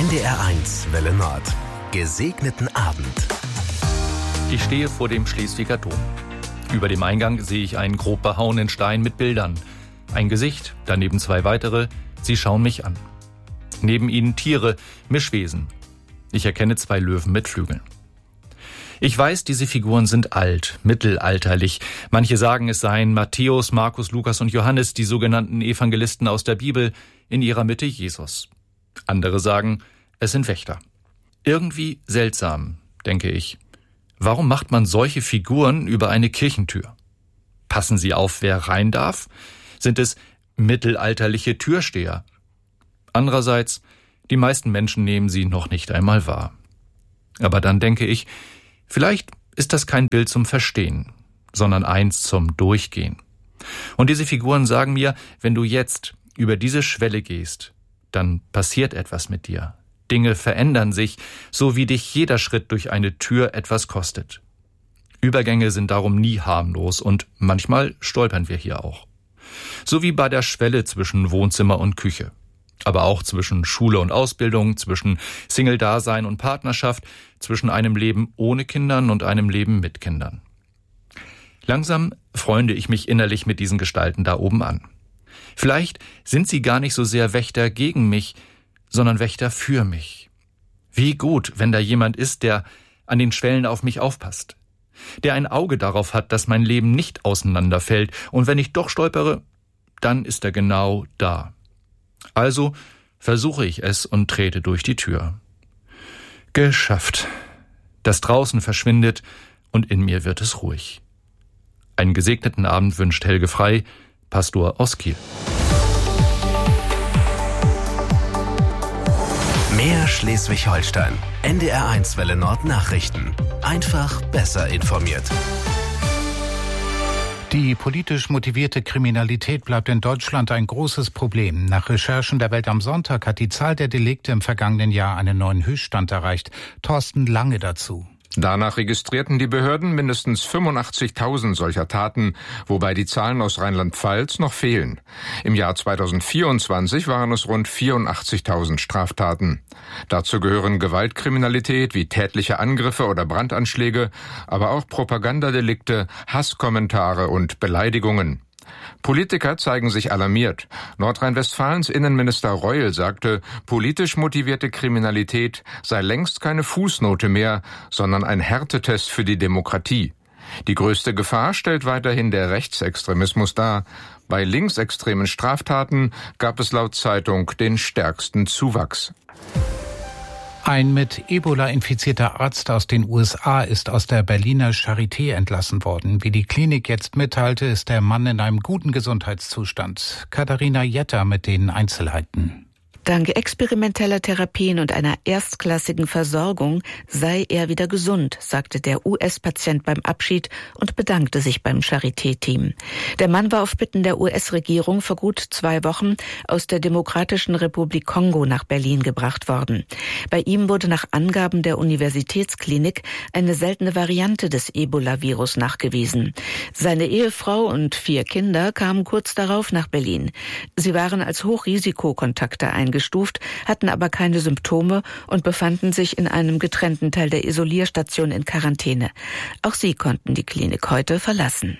NDR1 Welle Nord. Gesegneten Abend. Ich stehe vor dem Schleswiger Dom. Über dem Eingang sehe ich einen grob behauenen Stein mit Bildern. Ein Gesicht, daneben zwei weitere. Sie schauen mich an. Neben ihnen Tiere, Mischwesen. Ich erkenne zwei Löwen mit Flügeln. Ich weiß, diese Figuren sind alt, mittelalterlich. Manche sagen, es seien Matthäus, Markus, Lukas und Johannes, die sogenannten Evangelisten aus der Bibel, in ihrer Mitte Jesus. Andere sagen, es sind Wächter. Irgendwie seltsam, denke ich. Warum macht man solche Figuren über eine Kirchentür? Passen sie auf, wer rein darf? Sind es mittelalterliche Türsteher? Andererseits, die meisten Menschen nehmen sie noch nicht einmal wahr. Aber dann denke ich, vielleicht ist das kein Bild zum Verstehen, sondern eins zum Durchgehen. Und diese Figuren sagen mir, wenn du jetzt über diese Schwelle gehst, dann passiert etwas mit dir. Dinge verändern sich, so wie dich jeder Schritt durch eine Tür etwas kostet. Übergänge sind darum nie harmlos und manchmal stolpern wir hier auch. So wie bei der Schwelle zwischen Wohnzimmer und Küche. Aber auch zwischen Schule und Ausbildung, zwischen Single-Dasein und Partnerschaft, zwischen einem Leben ohne Kindern und einem Leben mit Kindern. Langsam freunde ich mich innerlich mit diesen Gestalten da oben an. Vielleicht sind sie gar nicht so sehr Wächter gegen mich, sondern Wächter für mich. Wie gut, wenn da jemand ist, der an den Schwellen auf mich aufpasst. Der ein Auge darauf hat, dass mein Leben nicht auseinanderfällt. Und wenn ich doch stolpere, dann ist er genau da. Also versuche ich es und trete durch die Tür. Geschafft. Das Draußen verschwindet und in mir wird es ruhig. Einen gesegneten Abend wünscht Helge Frey, Pastor aus Kiel. Mehr Schleswig-Holstein. NDR1 Welle Nord Nachrichten. Einfach besser informiert. Die politisch motivierte Kriminalität bleibt in Deutschland ein großes Problem. Nach Recherchen der Welt am Sonntag hat die Zahl der Delikte im vergangenen Jahr einen neuen Höchststand erreicht. Thorsten Lange dazu. Danach registrierten die Behörden mindestens 85.000 solcher Taten, wobei die Zahlen aus Rheinland-Pfalz noch fehlen. Im Jahr 2024 waren es rund 84.000 Straftaten. Dazu gehören Gewaltkriminalität wie tätliche Angriffe oder Brandanschläge, aber auch Propagandadelikte, Hasskommentare und Beleidigungen. Politiker zeigen sich alarmiert. Nordrhein-Westfalens Innenminister Reul sagte, politisch motivierte Kriminalität sei längst keine Fußnote mehr, sondern ein Härtetest für die Demokratie. Die größte Gefahr stellt weiterhin der Rechtsextremismus dar. Bei linksextremen Straftaten gab es laut Zeitung den stärksten Zuwachs. Ein mit Ebola infizierter Arzt aus den USA ist aus der Berliner Charité entlassen worden. Wie die Klinik jetzt mitteilte, ist der Mann in einem guten Gesundheitszustand. Katharina Jetter mit den Einzelheiten. Dank experimenteller Therapien und einer erstklassigen Versorgung sei er wieder gesund, sagte der US-Patient beim Abschied und bedankte sich beim Charité-Team. Der Mann war auf Bitten der US-Regierung vor gut 2 Wochen aus der Demokratischen Republik Kongo nach Berlin gebracht worden. Bei ihm wurde nach Angaben der Universitätsklinik eine seltene Variante des Ebola-Virus nachgewiesen. Seine Ehefrau und 4 Kinder kamen kurz darauf nach Berlin. Sie waren als Hochrisikokontakte eingestuft, hatten aber keine Symptome und befanden sich in einem getrennten Teil der Isolierstation in Quarantäne. Auch sie konnten die Klinik heute verlassen.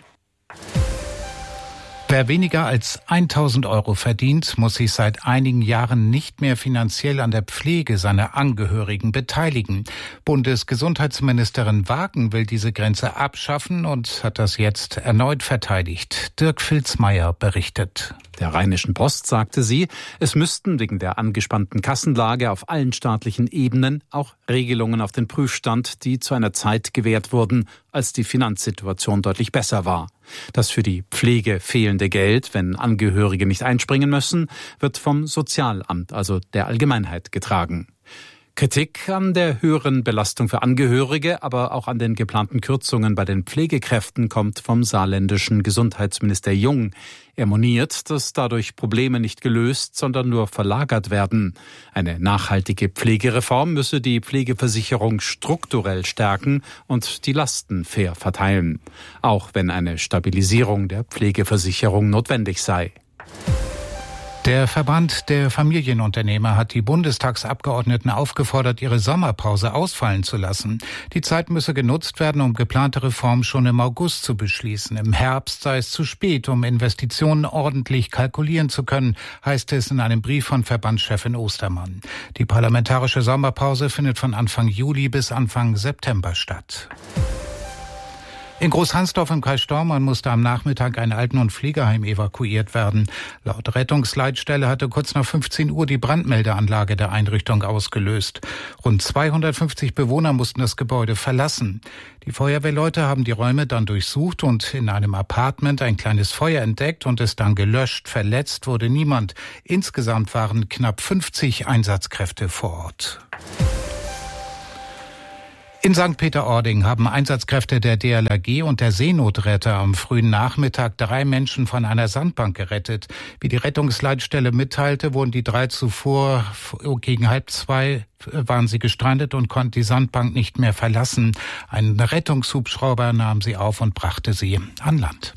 Wer weniger als 1.000 € verdient, muss sich seit einigen Jahren nicht mehr finanziell an der Pflege seiner Angehörigen beteiligen. Bundesgesundheitsministerin Wagen will diese Grenze abschaffen und hat das jetzt erneut verteidigt. Dirk Filzmeier berichtet. Der Rheinischen Post sagte sie, es müssten wegen der angespannten Kassenlage auf allen staatlichen Ebenen auch Regelungen auf den Prüfstand, die zu einer Zeit gewährt wurden, als die Finanzsituation deutlich besser war. Das für die Pflege fehlende Geld, wenn Angehörige nicht einspringen müssen, wird vom Sozialamt, also der Allgemeinheit, getragen. Kritik an der höheren Belastung für Angehörige, aber auch an den geplanten Kürzungen bei den Pflegekräften kommt vom saarländischen Gesundheitsminister Jung. Er moniert, dass dadurch Probleme nicht gelöst, sondern nur verlagert werden. Eine nachhaltige Pflegereform müsse die Pflegeversicherung strukturell stärken und die Lasten fair verteilen, auch wenn eine Stabilisierung der Pflegeversicherung notwendig sei. Der Verband der Familienunternehmer hat die Bundestagsabgeordneten aufgefordert, ihre Sommerpause ausfallen zu lassen. Die Zeit müsse genutzt werden, um geplante Reformen schon im August zu beschließen. Im Herbst sei es zu spät, um Investitionen ordentlich kalkulieren zu können, heißt es in einem Brief von Verbandschefin Ostermann. Die parlamentarische Sommerpause findet von Anfang Juli bis Anfang September statt. In Großhansdorf im Kreis Stormarn musste am Nachmittag ein Alten- und Pflegeheim evakuiert werden. Laut Rettungsleitstelle hatte kurz nach 15 Uhr die Brandmeldeanlage der Einrichtung ausgelöst. Rund 250 Bewohner mussten das Gebäude verlassen. Die Feuerwehrleute haben die Räume dann durchsucht und in einem Apartment ein kleines Feuer entdeckt und es dann gelöscht. Verletzt wurde niemand. Insgesamt waren knapp 50 Einsatzkräfte vor Ort. In St. Peter-Ording haben Einsatzkräfte der DLRG und der Seenotretter am frühen Nachmittag 3 Menschen von einer Sandbank gerettet. Wie die Rettungsleitstelle mitteilte, wurden die 3 zuvor gegen 1:30 waren sie gestrandet und konnten die Sandbank nicht mehr verlassen. Ein Rettungshubschrauber nahm sie auf und brachte sie an Land.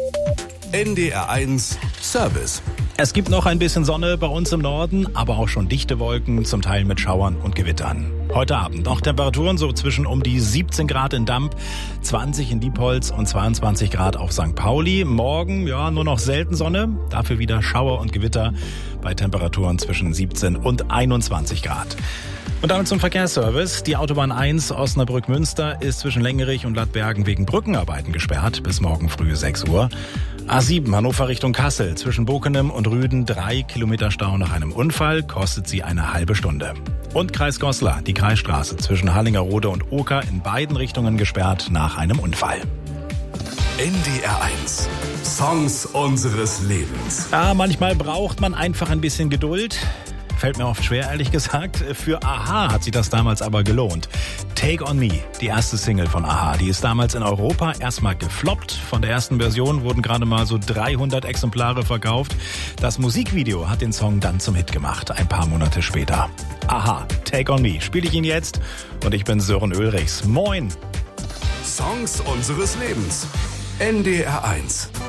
NDR1 Service. Es gibt noch ein bisschen Sonne bei uns im Norden, aber auch schon dichte Wolken, zum Teil mit Schauern und Gewittern. Heute Abend noch Temperaturen so zwischen um die 17 Grad in Damp, 20 in Diepholz und 22 Grad auf St. Pauli. Morgen nur noch selten Sonne, dafür wieder Schauer und Gewitter bei Temperaturen zwischen 17 und 21 Grad. Und damit zum Verkehrsservice. Die Autobahn 1 Osnabrück-Münster ist zwischen Längerich und Lattbergen wegen Brückenarbeiten gesperrt bis morgen früh 6 Uhr. A7 Hannover Richtung Kassel zwischen Bokenem und Rüden 3 Kilometer Stau nach einem Unfall, kostet sie eine halbe Stunde. Und Kreis Goslar, die Kreisstraße zwischen Hallingerode und Oker in beiden Richtungen gesperrt nach einem Unfall. NDR1 Songs unseres Lebens. Ja, manchmal braucht man einfach ein bisschen Geduld. Fällt mir oft schwer, ehrlich gesagt. Für a-ha hat sich das damals aber gelohnt. Take on Me, die erste Single von a-ha, die ist damals in Europa erstmal gefloppt. Von der ersten Version wurden gerade mal so 300 Exemplare verkauft. Das Musikvideo hat den Song dann zum Hit gemacht, ein paar Monate später. a-ha, Take on Me, spiele ich ihn jetzt und ich bin Sören Ulrichs. Moin! Songs unseres Lebens. NDR1.